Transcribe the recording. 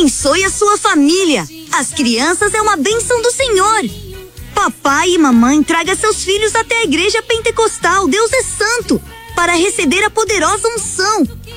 abençoe a sua família. As crianças é uma bênção do Senhor. Papai e mamãe, traga seus filhos até a igreja pentecostal, Deus é Santo, para receber a poderosa unção.